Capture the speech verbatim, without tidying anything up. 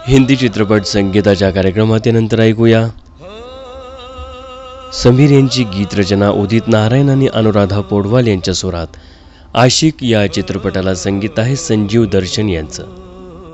हिंदी चित्रपट संगीताच्या कार्यक्रमानंतर ऐकूया समीर यांची गीतरचना उदित नारायण आणि अनुराधा पौडवाल यांच्या स्वरात आशिक या चित्रपटाला संगीत आहे संजीव दर्शन यांचं.